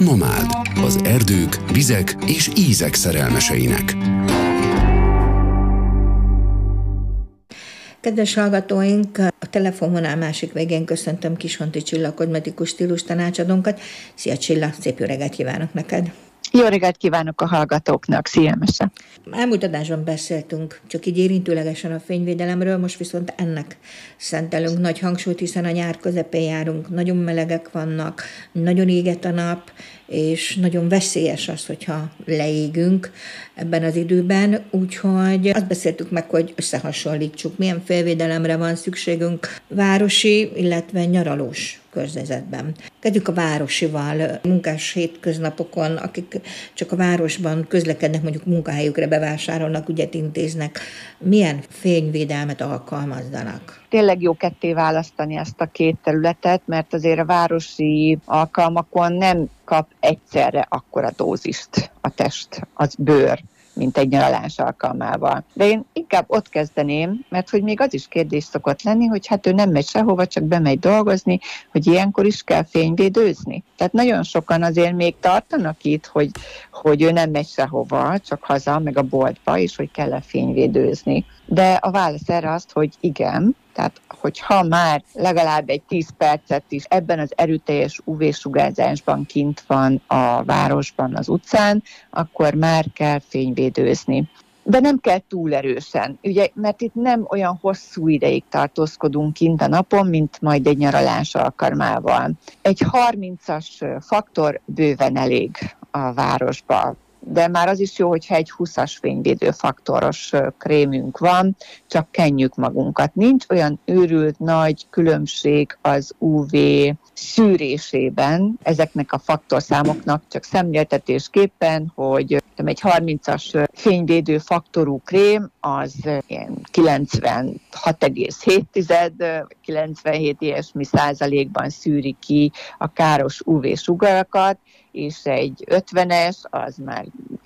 Nomád, az erdők, vizek és ízek szerelmeseinek. Kedves hallgatóink, a telefonvonal másik végén köszöntöm Kisfonti Csilla kozmetikus stílus tanácsadónkat. Szia Csilla, szép jó reggelt kívánok neked! Jó reggelt kívánok a hallgatóknak, szia Mese! Elmúlt adásban beszéltünk csak így érintőlegesen a fényvédelemről, most viszont ennek szentelünk nagy hangsúlyt, hiszen a nyár közepén járunk, nagyon melegek vannak, nagyon éget a nap, és nagyon veszélyes az, hogyha leégünk ebben az időben, úgyhogy azt beszéltük meg, hogy összehasonlítsuk, milyen fényvédelemre van szükségünk városi, illetve nyaralós környezetben. Kezdjük a városival, munkás hétköznapokon, akik csak a városban közlekednek, mondjuk munkahelyükre bevásárolnak, ügyet intéznek, milyen fényvédelmet alkalmazzanak? Tényleg jó ketté választani ezt a két területet, mert azért a városi alkalmakon nem kap egyszerre akkora dózist a test, az bőr, mint egy nyaralás alkalmával. De én inkább ott kezdeném, mert hogy még az is kérdés szokott lenni, hogy hát ő nem megy sehova, csak bemegy dolgozni, hogy ilyenkor is kell fényvédőzni. Tehát nagyon sokan azért még tartanak itt, hogy ő nem megy sehova, csak haza, meg a boltba, és hogy kell fényvédőzni. De a válasz erre az, hogy igen, tehát hogyha már legalább egy 10 percet is ebben az erőteljes UV-sugárzásban kint van a városban, az utcán, akkor már kell fényvédőzni. De nem kell túl erősen, ugye, mert itt nem olyan hosszú ideig tartózkodunk kint a napon, mint majd egy nyaralás alkalmával. Egy 30-as faktor bőven elég a városba. De már az is jó, hogyha egy 20-as fényvédőfaktoros krémünk van, csak kenjük magunkat. Nincs olyan őrült nagy különbség az UV szűrésében ezeknek a faktorszámoknak, csak szemléltetésképpen, hogy egy 30-as fényvédőfaktorú krém az 96,7, 97 ilyesmi százalékban szűri ki a káros UV-sugarakat, és egy 50-es az már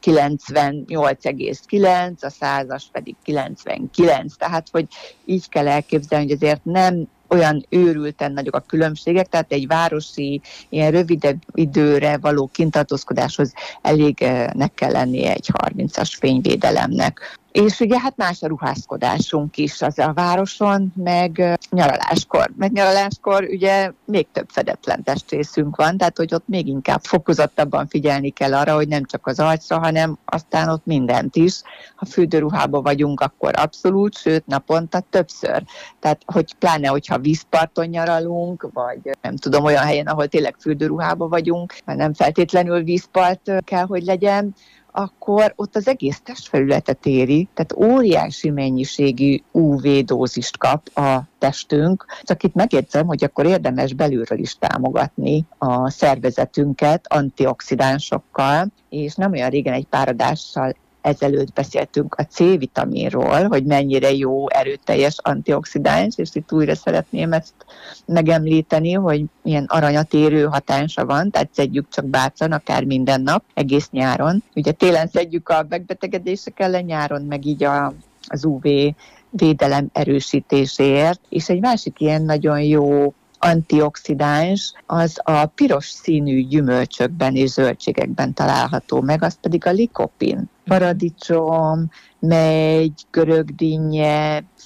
98,9, a 100-as pedig 99. Tehát, hogy így kell elképzelni, hogy azért nem olyan őrülten nagyok a különbségek, tehát egy városi, ilyen rövidebb időre való kintartózkodáshoz elégnek kell lennie egy 30-as fényvédelemnek. És ugye hát más a ruházkodásunk is az a városon, meg nyaraláskor. Meg nyaraláskor ugye még több fedetlen testrészünk van, tehát hogy ott még inkább fokozottabban figyelni kell arra, hogy nem csak az arcra, hanem aztán ott mindent is. Ha fürdőruhában vagyunk, akkor abszolút, sőt naponta többször. Tehát hogy pláne, hogyha vízparton nyaralunk, vagy nem tudom, olyan helyen, ahol tényleg fürdőruhában vagyunk, mert nem feltétlenül vízpart kell, hogy legyen, akkor ott az egész testfelületet éri, tehát óriási mennyiségű UV-dózist kap a testünk. Csak itt megjegyzem, hogy akkor érdemes belülről is támogatni a szervezetünket antioxidánsokkal, és nem olyan régen egy pár adással ezelőtt beszéltünk a C-vitaminról, hogy mennyire jó, erőteljes antioxidáns, és itt újra szeretném ezt megemlíteni, hogy milyen aranyatérő hatása van, tehát szedjük csak bátran, akár minden nap, egész nyáron. Ugye télen szedjük a megbetegedések ellen, nyáron meg így az UV védelem erősítéséért, és egy másik ilyen nagyon jó antioxidáns, az a piros színű gyümölcsökben és zöldségekben található meg, az pedig a likopin. Paradicsom, megy, görögdinnye,